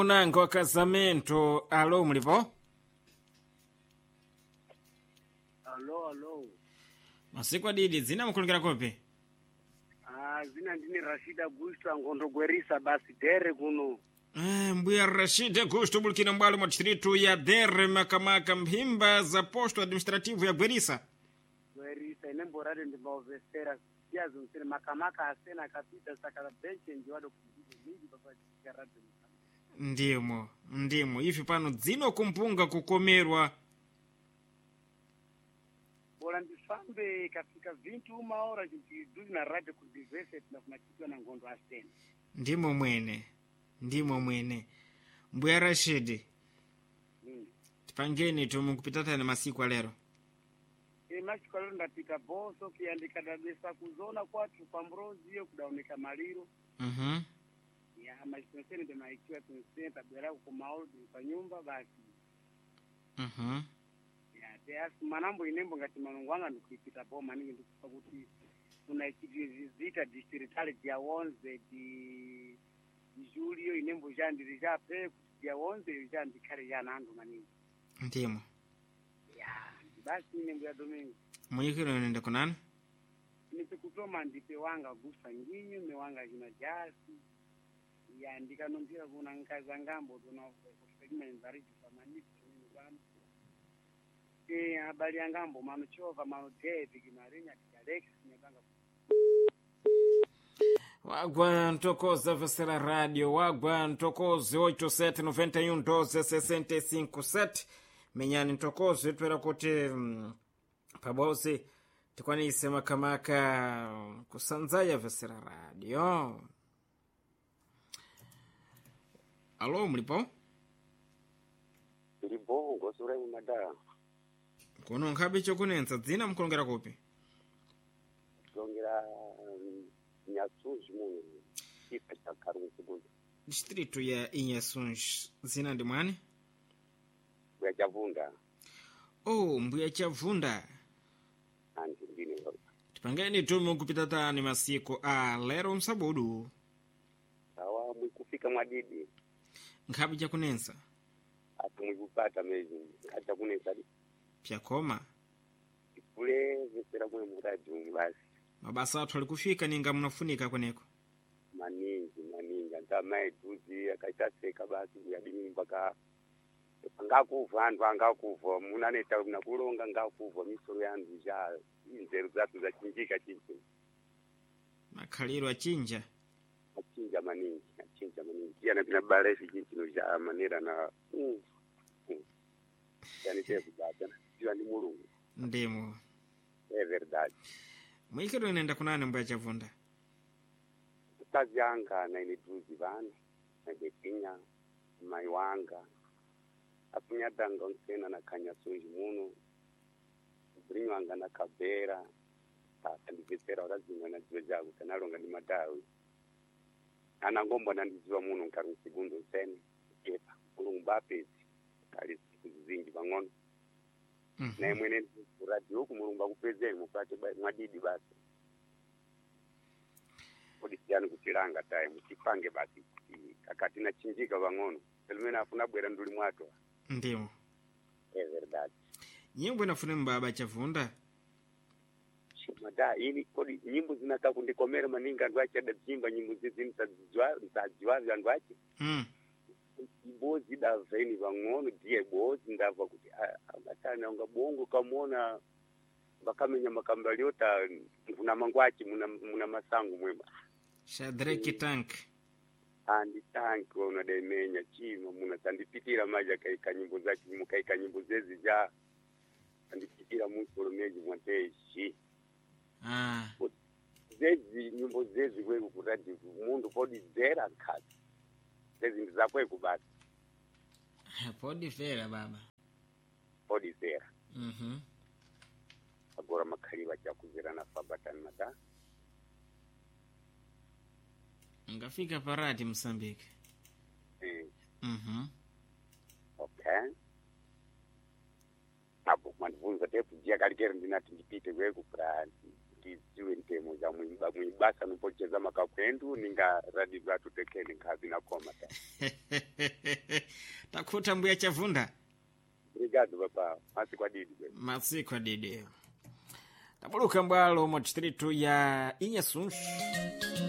Unango casamento, alô, mlipo? Alô. Masiku adidi, zina mkulungira kopi? Zina ndini Rashid Augusto angondo gwerisa basi dere kuno. Mbuya Rashid Augusto bulkina mbalo mwa distritu ya Dere makamaka mhimba za posto administrativu ya Gwerisa. Gwerisa inembo rade ndimaovestera siazo msene makamaka asena kapita sakala benche njiwado kujibu mingi baba chikarade mkama. Ndimo, hivi pano dzino kumpunga kukomerwa. Bola ndifambe katika 21 hora chichiduzi na radio kudivese na kunachitiwa na ngondo asena. Ndimo mwene. Mbuya Rashid. Tipangeni tumukupitata na masiku alero. Masiku alero ndapita boso kiandika dadesa kuzona kwatu kwa mbrozi hiyo kudaoneka maliro. Ya mashinoseni ndema ikiwa tunisenta bwera kumaudi kwa nyumba basi. Ya teasi manambo inembo ngati manungwanga ndikuipita boma ningi ndikupa kuti kuna ikivizita distritale dia 11 di Julio inembo jandiri jape kuti dia 11 jandikare jana andu maningi. Ndimo. Ya basi inembo ya Domingo. Mwenyekiro nende kunani? Nisikutoma ndipe wanga gusa nginyu mewanga jina jasi. Ya ndikanombira kuna nkaza ngambo tunakufikima nzariji pamanisi tuninguana. Habari ya ngambo manuchova manudedi kinarinya kialex nyebanga. Wagwa ntokoza Vesera Radio, wagwa ntokoze 87911265 menyani ntokoze twera kuti pabose tikwanise makamaka kusanzaya Vesera Radio. Alo, mlipo? Mlipo, ngosura mada. Kuno nkabi chokunenza dzina mkulongera kopi? Kulongera Nyasunji mu kipa cha Karungu. Distritu ya Inyasunji. Zina ndi mwani? Mbuya Chavunda. Mbuya Chavunda. Andi ndine lo. Tipangeni tumu kupita ni masiku lero msabudu. Sawa mwikufika mwadidi. Nkabi chakunenza. Atumwikupata mezi. Acha kunenza di. Pyakoma. Kule Vesera mwe muradi basi. Mabasa atu alikufika ninga mnafunika kweneko. Maningi. Ndamae tuzi akaitaseka basi yadini mpaka ngakuva antu angakuva munaneta nakulonga ngakuva misoro yandu ja inzeru zatu zachinjika chinchi. Makhaliro achinja maningi. Yana pina balesi chinchi no ja manera na yani tefu bata. Jua ni mulungu. Ndimo. Verdade. Mwikiro nenda kunane Mbuya Chavunda. Kazi yanga na iniduzi bana. Na bekinya. Maiwanga. Apunyadanga nsena na Kanyasunji muno. Brinywanga na Kabera. Kandivesera wazimwe na jiwe jagu. Kanalonga ni madawi. Anangombo na ndiziwa muno nkaru segundo nsene. Kepa. Kulungu bapezi. Kali siku zingi bangono. Na mwene uradi huku mulumba kupezeni mupate mwadidi basi. Kodisiani kuchilanga time kipange basi kakati na chinjika bangono. Selmena afuna bwera nduli mwato. Ndimo. Verdade. Nyimbo inafune Mbaba Chavunda. Mada ini kodi nyimbo zinataka kundikomera maninga ndwache da jimba nyimbo zizini za ndwache. Bozi da veni bangono die bozi ndava kuti amatana nga bongo kamona bakamenya makambaliota muna mangwachi muna masangu mwema Shadraki tank andi tank ona demenya chino muna tandipitira maja kaika nyimbo zake mukaika nyimbo zezi ja andipitira musoromeji mwanteshi zezi nyimbo zezi wewe kuradi mundu podi zera kati zezi ndizakwe kubati Podi fera baba. Podi fera. Agora makaliwa cha kuzira na fabatani mada. Ngafika parati Msambiki. Okay. Hapo mwanvunza tepu jia kalikeri ndinati ndipite kwe kuprani. tiziwe ntemo za mwibasa nupocheza makakwendu ninga radi zatu tekeni nkazi na koma ta. Takuta mbuya chavunda. Obrigado papa, masiku adidi. Masiku adidi. Tabuluka mbalo mo distrito ya Inhações.